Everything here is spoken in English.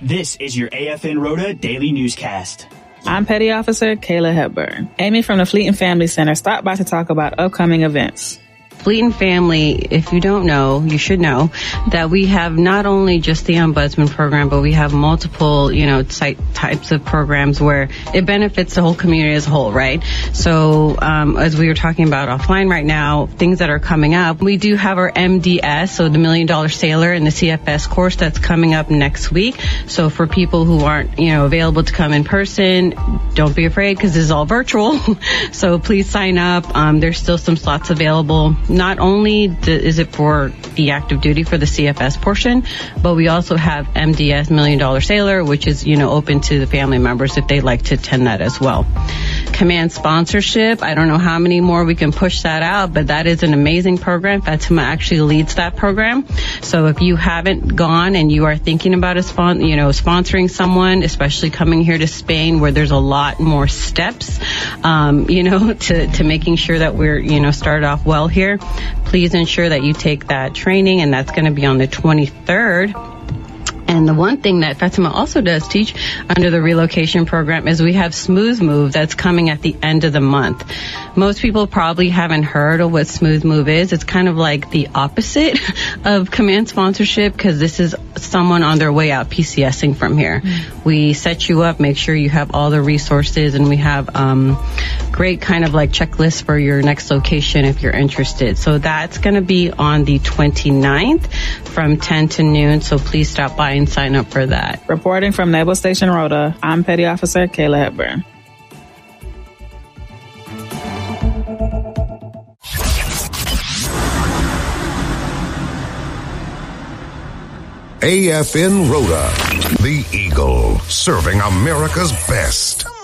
This is your AFN Rota Daily Newscast. I'm Petty Officer Kayla Hepburn. Amy from the Fleet and Family Center stopped by to talk about upcoming events. Fleet and Family, if you don't know, you should know that we have not only just the Ombudsman program, but we have multiple, types of programs where it benefits the whole community as a whole, right? So, as we were talking about offline right now, things that are coming up, we do have our MDS, so the $1 Million Sailor and the CFS course that's coming up next week. So for people who aren't, available to come in person, don't be afraid because this is all virtual. So please sign up. There's still some slots available. Not only is it for the active duty for the CFS portion, but we also have MDS $1 Million Sailor, which is, open to the family members if they'd like to attend that as well. Command sponsorship, I don't know how many more we can push that out, but that is an amazing program. Fatima actually leads that program. So if you haven't gone and you are thinking about sponsoring someone, especially coming here to Spain where there's a lot more steps, to making sure that we're, started off well here, please ensure that you take that training, and that's going to be on the 23rd. And the one thing that Fatima also does teach under the relocation program is we have Smooth Move that's coming at the end of the month. Most people probably haven't heard of what Smooth Move is. It's kind of like the opposite of command sponsorship because this is someone on their way out PCSing from here. We set you up, make sure you have all the resources, and we have great kind of like checklists for your next location if you're interested. So that's going to be on the 29th from 10 to noon. So please stop by and sign up for that. Reporting from Naval Station Rota, I'm Petty Officer Kayla Hepburn. AFN Rota, the Eagle, serving America's best.